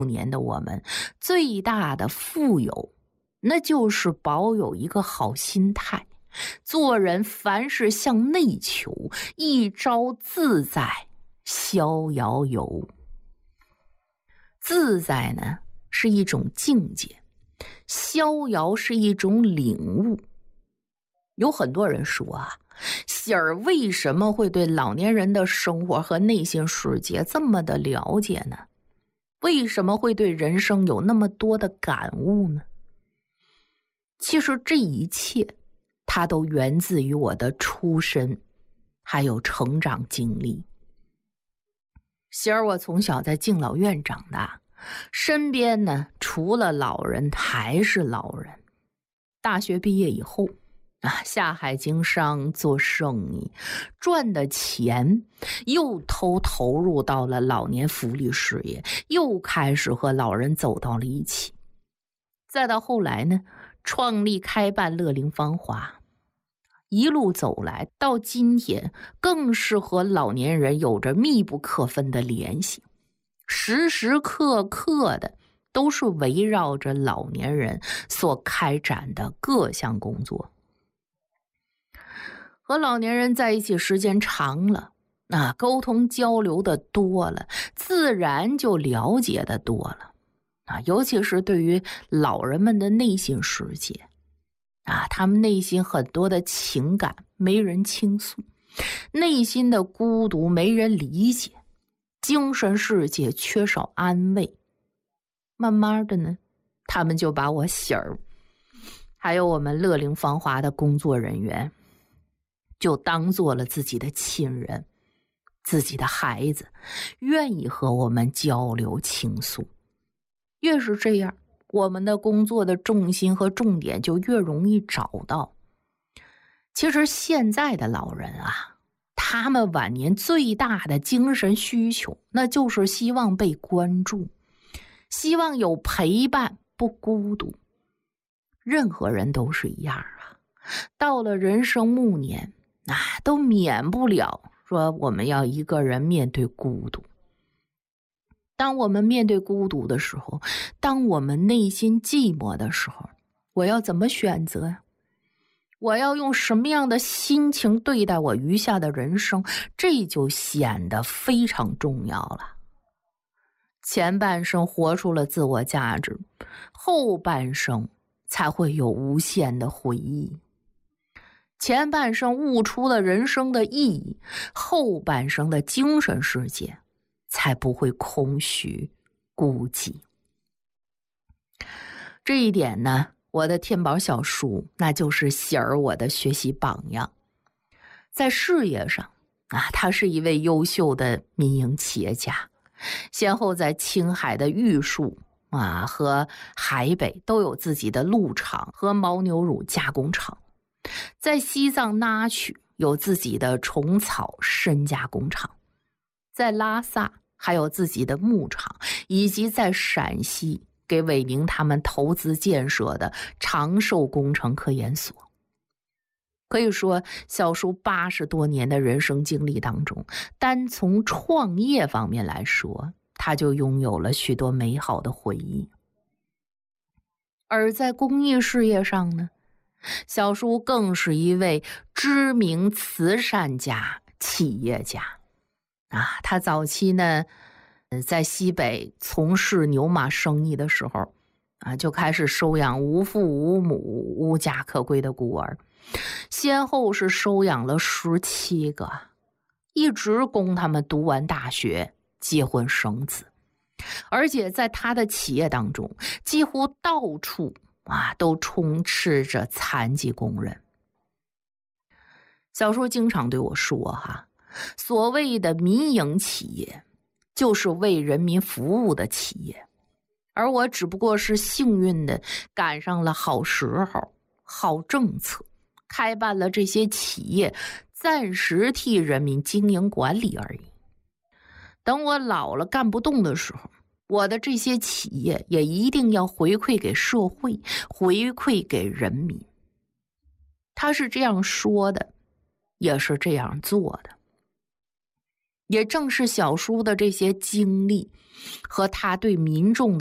年的我们最大的富有，那就是保有一个好心态，做人凡事向内求，一朝自在逍遥游。自在呢是一种境界，逍遥是一种领悟。有很多人说啊，喜儿为什么会对老年人的生活和内心世界这么的了解呢？为什么会对人生有那么多的感悟呢？其实这一切它都源自于我的出身还有成长经历。喜儿我从小在敬老院长大，身边呢除了老人还是老人。大学毕业以后下海经商做生意，赚的钱又投入到了老年福利事业，又开始和老人走到了一起。再到后来呢，创立开办乐龄芳华，一路走来到今天，更是和老年人有着密不可分的联系，时时刻刻的都是围绕着老年人所开展的各项工作。和老年人在一起时间长了，沟通交流的多了，自然就了解的多了。尤其是对于老人们的内心世界，他们内心很多的情感没人倾诉，内心的孤独没人理解，精神世界缺少安慰。慢慢的呢，他们就把我喜儿，还有我们乐龄芳华的工作人员，就当做了自己的亲人，自己的孩子，愿意和我们交流倾诉。越是这样，我们的工作的重心和重点就越容易找到。其实现在的老人他们晚年最大的精神需求，那就是希望被关注，希望有陪伴，不孤独。任何人都是一样到了人生暮年都免不了说我们要一个人面对孤独。当我们面对孤独的时候，当我们内心寂寞的时候，我要怎么选择呀？我要用什么样的心情对待我余下的人生？这就显得非常重要了。前半生活出了自我价值，后半生才会有无限的回忆。前半生悟出了人生的意义，后半生的精神世界才不会空虚孤寂。这一点呢，我的天宝小叔那就是喜儿我的学习榜样。在事业上他是一位优秀的民营企业家，先后在青海的玉树和海北都有自己的鹿场和牦牛乳加工厂，在西藏那曲有自己的虫草深加工厂，在拉萨还有自己的牧场，以及在陕西给伟宁他们投资建设的长寿工程科研所。可以说小叔80多年的人生经历当中，单从创业方面来说，他就拥有了许多美好的回忆。而在公益事业上呢，小叔更是一位知名慈善家、企业家他早期呢在西北从事牛马生意的时候就开始收养无父无母、无家可归的孤儿，先后是收养了17个，一直供他们读完大学、结婚生子。而且在他的企业当中，几乎到处都充斥着残疾工人。小叔经常对我说所谓的民营企业就是为人民服务的企业，而我只不过是幸运的赶上了好时候、好政策，开办了这些企业，暂时替人民经营管理而已。等我老了干不动的时候，我的这些企业也一定要回馈给社会，回馈给人民。他是这样说的，也是这样做的。 也正是小叔的这些经历和他对民众的